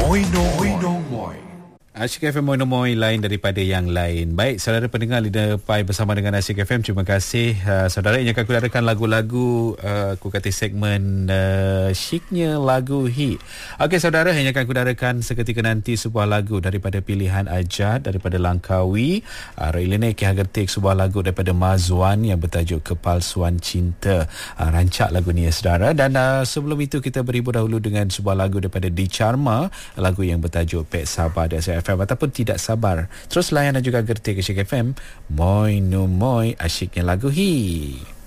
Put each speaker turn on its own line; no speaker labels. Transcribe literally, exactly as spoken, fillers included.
Moi no Moi no Moi.
Asyik F M Moi no Moi, lain daripada yang lain. Baik, saudara pendengar Lidah Pai bersama dengan Asyik F M. Terima kasih uh, saudara yang akan kudarakan lagu-lagu uh, aku kata segmen uh, syiknya lagu hit. Okey saudara, yang akan kudarakan seketika nanti sebuah lagu daripada pilihan Ajat daripada Langkawi. Uh, Railene Kihagertik, sebuah lagu daripada Mazwan yang bertajuk Kepalsuan Cinta. Uh, rancak lagu ni ya saudara. Dan uh, sebelum itu kita berhibur dahulu dengan sebuah lagu daripada Di Charma, lagu yang bertajuk Pek Sabar di Asyik F M ataupun Tidak Sabar. Terus layan dan juga gerti ke Asyik F M. Moi no Moi, asyiknya lagu hi.